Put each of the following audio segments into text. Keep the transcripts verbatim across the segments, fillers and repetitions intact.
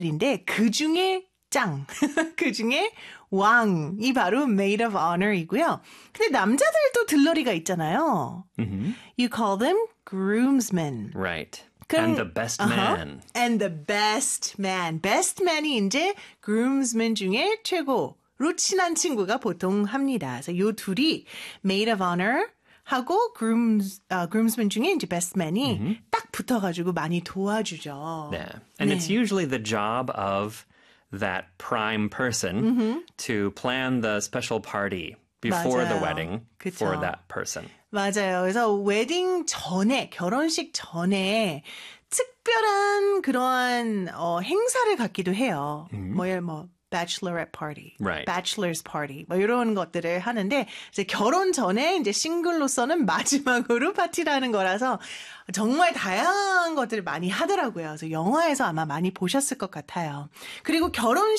인데 그 중에 짱, 그 중에 왕이 바로 maid of honor이고요. 근데 남자들도 들러리가 있잖아요. Mm-hmm. You call them groomsmen. Right. 그럼, And the best uh-huh. man. And the best man. best man이 이제 groomsmen 중에 최고로 친한 친구가 보통 합니다. 그래서 요 둘이 maid of honor 하고 grooms, uh, groomsmen 중에 이제 best man이 mm-hmm. 딱 붙어가지고 많이 도와주죠. Yeah. And 네. it's usually the job of that prime person mm-hmm. to plan the special party before 맞아요. the wedding 그쵸. for that person. 맞아요. 그래서 웨딩 전에, 결혼식 전에 특별한 그러한 어, 행사를 갖기도 해요. Mm-hmm. 뭐, 뭐 bachelorette party, right. bachelor's party, 뭐 이런 것들을 하는데 이제 결혼 전에 이제 싱글로서는 마지막으로 파티를 하는 거라서 정말 다양한 것들을 많이 하더라고요. 그래서 영화에서 아마 많이 보셨을 것 같아요. 그리고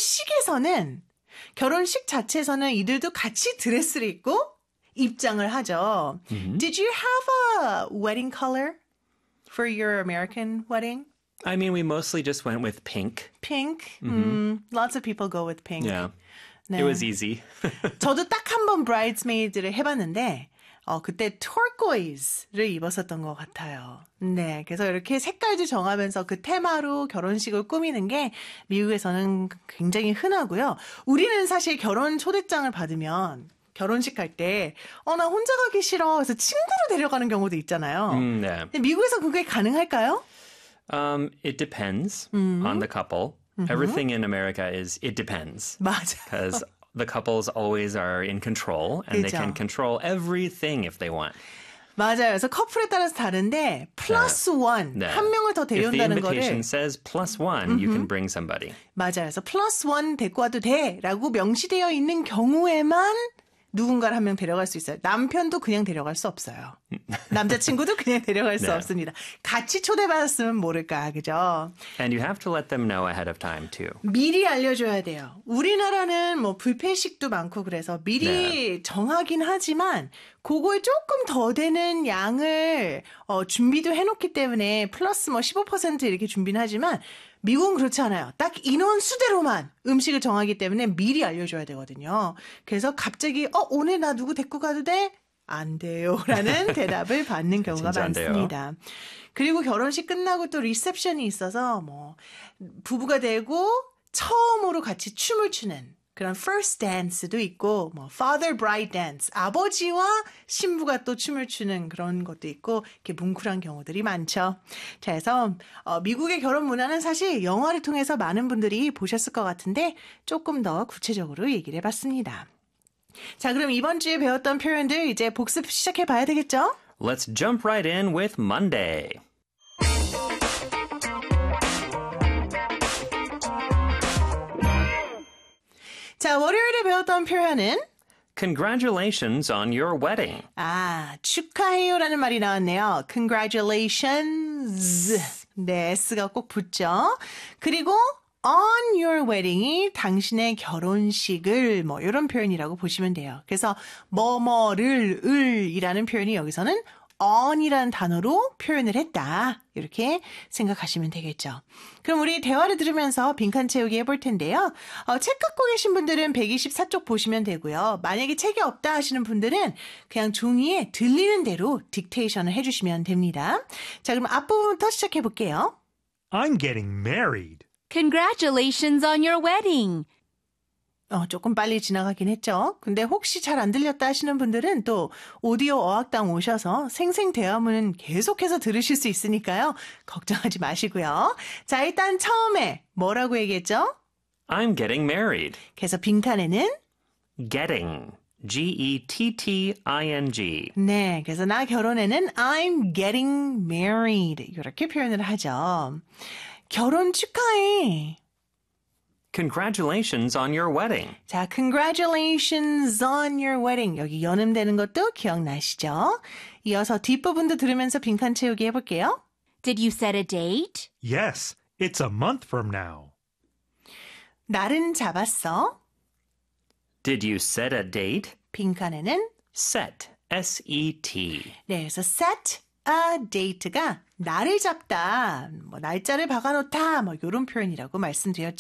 결혼식에서는 결혼식 자체에서는 이들도 같이 드레스를 입고 입장을 하죠. Mm-hmm. Did you have a wedding color for your American wedding? I mean, we mostly just went with pink. Pink? Mm-hmm. Mm, lots of people go with pink. Yeah. 네. It was easy. 저도 딱 한 번 bridesmaid를 해봤는데 어, 그때 turquoise를 입었었던 것 같아요. 네, 그래서 이렇게 색깔도 정하면서 그 테마로 결혼식을 꾸미는 게 미국에서는 굉장히 흔하고요. 우리는 사실 결혼 초대장을 받으면 결혼식 갈 때, 어, 나 혼자 가기 싫어. 그래서 친구로 데려가는 경우도 있잖아요. Mm, 네. 근데 미국에서 그게 가능할까요? Um, it depends mm-hmm. on the couple. Mm-hmm. Everything in America is, it depends. 맞아. Because the couples always are in control and 그죠. they can control everything if they want. 맞아요. 그래서 커플에 따라서 다른데 플러스 원, 네. 한 명을 더 데려온다는 If the invitation 거를 says plus one, you can bring somebody. 맞아요. 그래서 플러스 원 데리고 와도 돼라고 명시되어 있는 경우에만 누군가를 한 명 데려갈 수 있어요. 남편도 그냥 데려갈 수 없어요. 남자친구도 그냥 데려갈 수 네. 없습니다. 같이 초대받았으면 모를까, 그죠? And you have to let them know ahead of time too. 미리 알려줘야 돼요. 우리나라는 뭐 뷔페식도 많고 그래서 미리 네. 정하긴 하지만 그거에 조금 더 되는 양을 어, 준비도 해놓기 때문에 플러스 뭐 십오 퍼센트 이렇게 준비는 하지만 미국은 그렇지 않아요. 딱 인원 수대로만 음식을 정하기 때문에 미리 알려줘야 되거든요. 그래서 갑자기 어 오늘 나 누구 데리고 가도 돼? 안 돼요. 라는 대답을 받는 경우가 많습니다. 그리고 결혼식 끝나고 또 리셉션이 있어서 뭐 부부가 되고 처음으로 같이 춤을 추는 그런 first dance도 있고 뭐 father bride dance 아버지와 신부가 또 춤을 추는 그런 것도 있고 이렇게 뭉클한 경우들이 많죠. 자, 그래서 어, 미국의 결혼 문화는 사실 영화를 통해서 많은 분들이 보셨을 것 같은데 조금 더 구체적으로 얘기를 해봤습니다. 자, 그럼 이번 주에 배웠던 표현들 이제 복습 시작해 봐야 되겠죠? Let's jump right in with Monday. 자, 월요일에 배웠던 표현은 Congratulations on your wedding. 아, 축하해요라는 말이 나왔네요. Congratulations. 네, S가 꼭 붙죠. 그리고 on your wedding이 당신의 결혼식을 뭐 이런 표현이라고 보시면 돼요. 그래서 뭐뭐를 을이라는 표현이 여기서는 on이라는 단어로 표현을 했다. 이렇게 생각하시면 되겠죠. 그럼 우리 대화를 들으면서 빈칸 채우기 해볼 텐데요. 어, 책 갖고 계신 분들은 백이십사 쪽 보시면 되고요. 만약에 책이 없다 하시는 분들은 그냥 종이에 들리는 대로 딕테이션을 해주시면 됩니다. 자, 그럼 앞부분부터 시작해 볼게요. I'm getting married. Congratulations on your wedding. 어, 조금 빨리 지나가긴 했죠. 근데 혹시 잘 안 들렸다 하시는 분들은 또 오디오 어학당 오셔서 생생 대화문은 계속해서 들으실 수 있으니까요. 걱정하지 마시고요. 자, 일단 처음에 뭐라고 얘기했죠? I'm getting married. 그래서 빈칸에는 Getting. G-E-T-T-I-N-G. 네, 그래서 나 결혼에는 I'm getting married 이렇게 표현을 하죠. 결혼 축하해. Congratulations on your wedding. 자, congratulations on your wedding. 여기 연음되는 것도 기억나시죠? 이어서 뒷부분도 들으면서 빈칸 채우기 해볼게요. Did you set a date? Yes, it's a month from now. 날은 잡았어. Did you set a date? 빈칸에는 Set. S-E-T. 네, 그래서 set a date가 날을 잡다, 뭐 날짜를 박아놓다, 뭐 이런 표현이라고 말씀드렸죠.